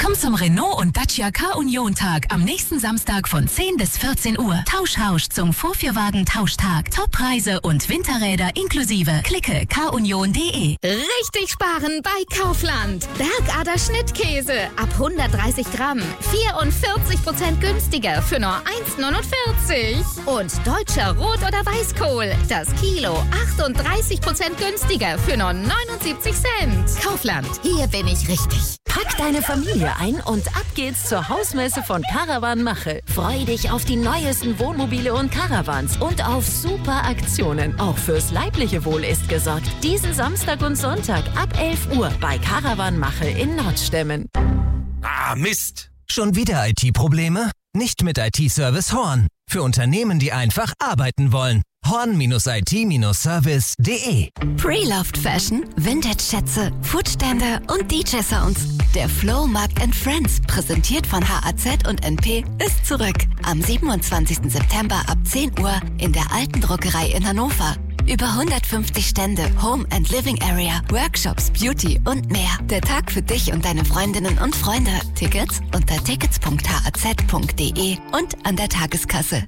Komm zum Renault und Dacia Car-Union-Tag am nächsten Samstag von 10 bis 14 Uhr. Tauschhausch zum Vorführwagen-Tauschtag. Toppreise und Winterräder inklusive. Klicke carunion.de. Richtig sparen bei Kaufland. Bergader Schnittkäse ab 130 Gramm. 44% günstiger für nur 1,49. Und deutscher Rot- oder Weißkohl. Das Kilo 38% günstiger für nur 79 Cent. Kaufland. Hier bin ich richtig. Pack deine Familie ein und ab geht's zur Hausmesse von Caravan Mache. Freu dich auf die neuesten Wohnmobile und Caravans und auf super Aktionen. Auch fürs leibliche Wohl ist gesorgt. Diesen Samstag und Sonntag ab 11 Uhr bei Caravan Mache in Nordstemmen. Ah, Mist! Schon wieder IT-Probleme? Nicht mit IT-Service Horn. Für Unternehmen, die einfach arbeiten wollen. Horn-IT-Service.de. Preloved Fashion, Vintage-Schätze, Foodstände und DJ-Sounds. Der Flohmarkt & Friends, präsentiert von HAZ und NP, ist zurück. Am 27. September ab 10 Uhr in der Alten Druckerei in Hannover. Über 150 Stände, Home and Living Area, Workshops, Beauty und mehr. Der Tag für dich und deine Freundinnen und Freunde. Tickets unter tickets.haz.de und an der Tageskasse.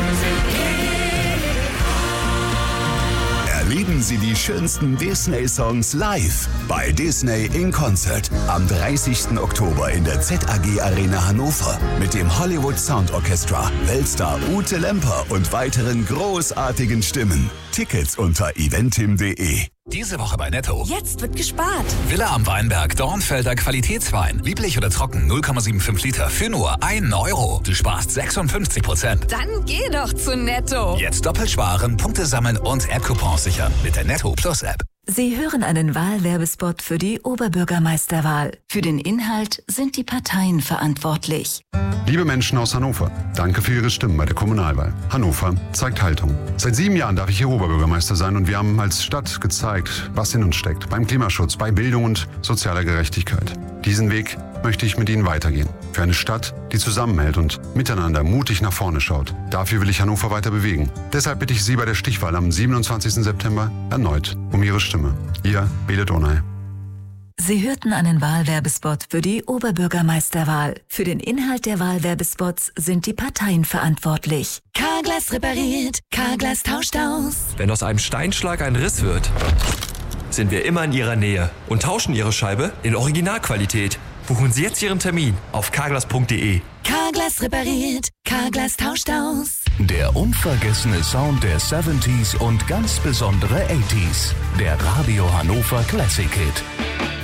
Erleben Sie die schönsten Disney-Songs live bei Disney in Concert am 30. Oktober in der ZAG Arena Hannover mit dem Hollywood Sound Orchestra, Weltstar Ute Lemper und weiteren großartigen Stimmen. Tickets unter eventim.de. Diese Woche bei Netto. Jetzt wird gespart. Villa am Weinberg, Dornfelder Qualitätswein. Lieblich oder trocken, 0,75 Liter für nur 1 Euro. Du sparst 56%. Dann geh doch zu Netto. Jetzt doppelt sparen, Punkte sammeln und App-Coupons sichern mit der Netto Plus App. Sie hören einen Wahlwerbespot für die Oberbürgermeisterwahl. Für den Inhalt sind die Parteien verantwortlich. Liebe Menschen aus Hannover, danke für Ihre Stimmen bei der Kommunalwahl. Hannover zeigt Haltung. Seit 7 Jahren darf ich hier Oberbürgermeister sein und wir haben als Stadt gezeigt, was in uns steckt. Beim Klimaschutz, bei Bildung und sozialer Gerechtigkeit. Diesen Weg möchte ich mit Ihnen weitergehen. Für eine Stadt, die zusammenhält und miteinander mutig nach vorne schaut. Dafür will ich Hannover weiter bewegen. Deshalb bitte ich Sie bei der Stichwahl am 27. September erneut um Ihre Stimme. Ihr Bede Donay. Sie hörten einen Wahlwerbespot für die Oberbürgermeisterwahl. Für den Inhalt der Wahlwerbespots sind die Parteien verantwortlich. Carglass repariert, Carglass tauscht aus. Wenn aus einem Steinschlag ein Riss wird, sind wir immer in Ihrer Nähe und tauschen Ihre Scheibe in Originalqualität. Buchen Sie jetzt Ihren Termin auf carglass.de. Carglass repariert, Carglass tauscht aus. Der unvergessene Sound der 70s und ganz besondere 80s. Der Radio Hannover Classic Hit.